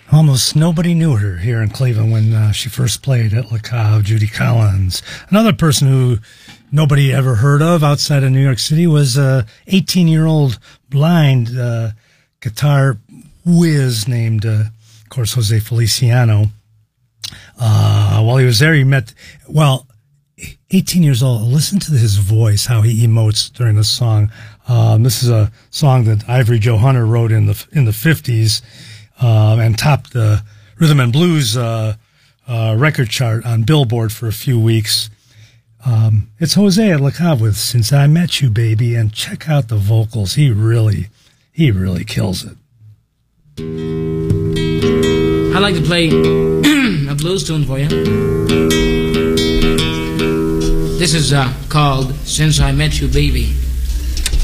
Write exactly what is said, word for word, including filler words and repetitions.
Almost nobody knew her here in Cleveland when uh, she first played at Le Cave. Judy Collins. Another person who nobody ever heard of outside of New York City was a eighteen-year-old blind uh, guitar whiz named, uh, of course, Jose Feliciano. Uh, while he was there, he met, well, eighteen years old. Listen to his voice, how he emotes during the song. Um, this is a song that Ivory Joe Hunter wrote in the in the fifties uh, and topped the rhythm and blues uh, uh, record chart on Billboard for a few weeks. Um, it's Jose at Le Cave with "Since I Met You, Baby," and check out the vocals. He really, he really kills it. I'd like to play a blues tune for you. This is uh, called "Since I Met You, Baby."